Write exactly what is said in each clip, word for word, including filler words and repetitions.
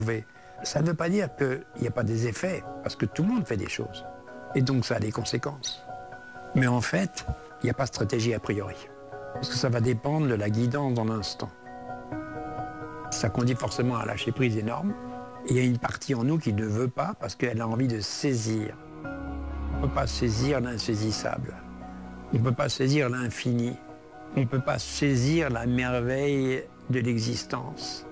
Ça ne veut pas dire qu'il n'y a pas des effets, parce que tout le monde fait des choses. Et donc ça a des conséquences. Mais en fait, il n'y a pas de stratégie a priori. Parce que ça va dépendre de la guidance dans l'instant. Ça conduit forcément à lâcher prise énorme. Et il y a une partie en nous qui ne veut pas parce qu'elle a envie de saisir. On ne peut pas saisir l'insaisissable. On ne peut pas saisir l'infini. On ne peut pas saisir la merveille de l'existence.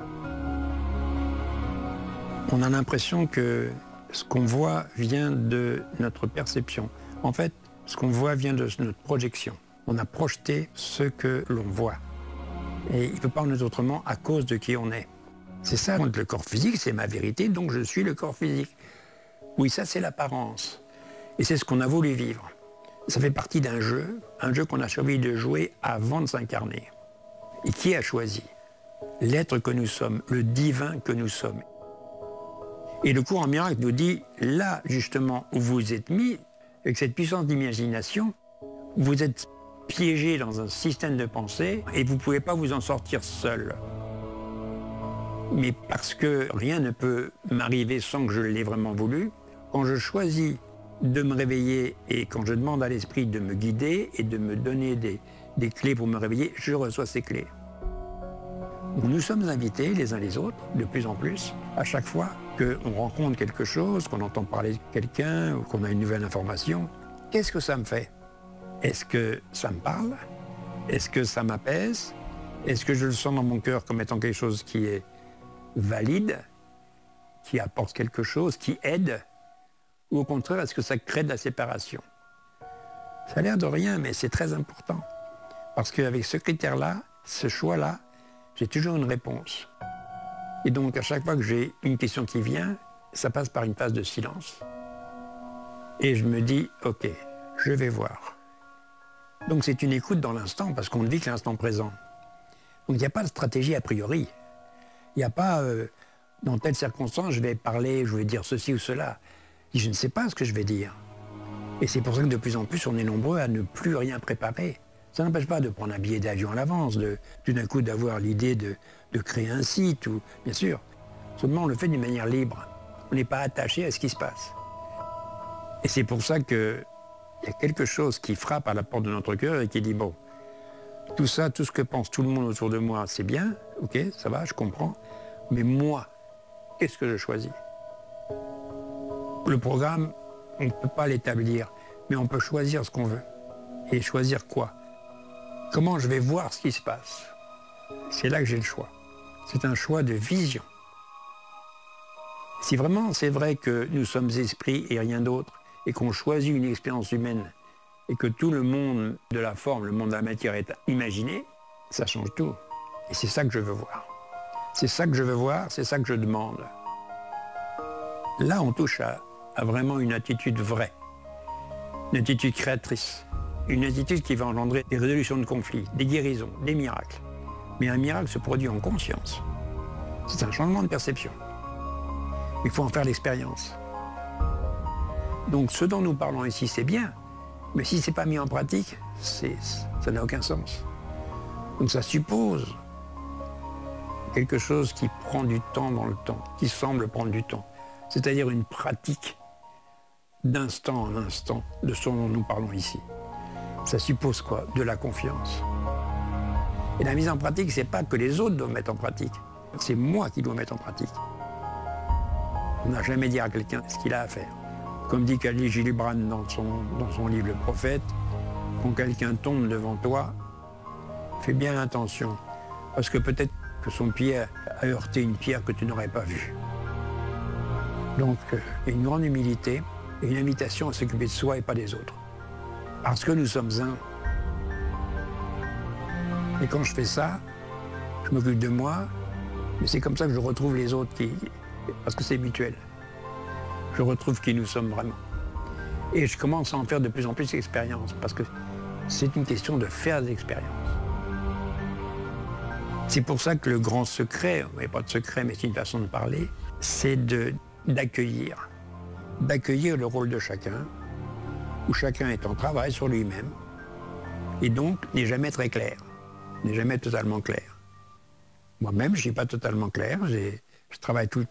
On a l'impression que ce qu'on voit vient de notre perception. En fait, ce qu'on voit vient de notre projection. On a projeté ce que l'on voit. Et il ne peut pas en être autrement à cause de qui on est. C'est ça, le corps physique, c'est ma vérité, donc je suis le corps physique. Oui, ça c'est l'apparence. Et c'est ce qu'on a voulu vivre. Ça fait partie d'un jeu, un jeu qu'on a choisi de jouer avant de s'incarner. Et qui a choisi? L'être que nous sommes, le divin que nous sommes. Et le cours en miracle nous dit, là justement où vous êtes mis, avec cette puissance d'imagination, vous êtes piégé dans un système de pensée et vous ne pouvez pas vous en sortir seul. Mais parce que rien ne peut m'arriver sans que je l'ai vraiment voulu, quand je choisis de me réveiller et quand je demande à l'esprit de me guider et de me donner des, des clés pour me réveiller, je reçois ces clés. Nous sommes invités les uns les autres, de plus en plus, à chaque fois qu'on rencontre quelque chose, qu'on entend parler de quelqu'un ou qu'on a une nouvelle information. Qu'est-ce que ça me fait? Est-ce que ça me parle? Est-ce que ça m'apaise? Est-ce que je le sens dans mon cœur comme étant quelque chose qui est valide, qui apporte quelque chose, qui aide? Ou au contraire, est-ce que ça crée de la séparation? Ça a l'air de rien, mais c'est très important. Parce qu'avec ce critère-là, ce choix-là, j'ai toujours une réponse. Et donc, à chaque fois que j'ai une question qui vient, ça passe par une phase de silence. Et je me dis, OK, je vais voir. Donc c'est une écoute dans l'instant, parce qu'on ne vit que l'instant présent. Donc il n'y a pas de stratégie a priori. Il n'y a pas, euh, dans telle circonstance, je vais parler, je vais dire ceci ou cela. Je ne sais pas ce que je vais dire. Et c'est pour ça que de plus en plus, on est nombreux à ne plus rien préparer. Ça n'empêche pas de prendre un billet d'avion à l'avance, de tout d'un coup d'avoir l'idée de, de créer un site, ou bien sûr. Seulement, on le fait d'une manière libre. On n'est pas attaché à ce qui se passe. Et c'est pour ça qu'il y a quelque chose qui frappe à la porte de notre cœur et qui dit, bon, tout ça, tout ce que pense tout le monde autour de moi, c'est bien, ok, ça va, je comprends, mais moi, qu'est-ce que je choisis? Le programme, on ne peut pas l'établir, mais on peut choisir ce qu'on veut. Et choisir quoi? Comment je vais voir ce qui se passe? C'est là que j'ai le choix. C'est un choix de vision. Si vraiment c'est vrai que nous sommes esprits et rien d'autre, et qu'on choisit une expérience humaine, et que tout le monde de la forme, le monde de la matière est imaginé, ça change tout. Et c'est ça que je veux voir. C'est ça que je veux voir, c'est ça que je demande. Là, on touche à, à vraiment une attitude vraie, une attitude créatrice, une attitude qui va engendrer des résolutions de conflits, des guérisons, des miracles. Mais un miracle se produit en conscience. C'est un changement de perception. Il faut en faire l'expérience. Donc ce dont nous parlons ici, c'est bien, mais si ce n'est pas mis en pratique, c'est, ça n'a aucun sens. Donc ça suppose quelque chose qui prend du temps dans le temps, qui semble prendre du temps. C'est-à-dire une pratique d'instant en instant de ce dont nous parlons ici. Ça suppose quoi? De la confiance. Et la mise en pratique, c'est pas que les autres doivent mettre en pratique. C'est moi qui dois mettre en pratique. On n'a jamais dit à quelqu'un ce qu'il a à faire. Comme dit Khalil Gibran dans son, dans son livre Le Prophète, quand quelqu'un tombe devant toi, fais bien attention. Parce que peut-être que son pied a heurté une pierre que tu n'aurais pas vue. Donc, euh, il y a une grande humilité et une invitation à s'occuper de soi et pas des autres. Parce que nous sommes un. Et quand je fais ça, je m'occupe de moi, mais c'est comme ça que je retrouve les autres, qui, parce que c'est mutuel. Je retrouve qui nous sommes vraiment. Et je commence à en faire de plus en plus d'expériences, parce que c'est une question de faire des expériences. C'est pour ça que le grand secret, il n'y a pas de secret, mais c'est une façon de parler, c'est de, d'accueillir. D'accueillir le rôle de chacun, où chacun est en travail sur lui-même, et donc n'est jamais très clair, n'est jamais totalement clair. Moi-même, je ne suis pas totalement clair, j'ai, Je travaille tout,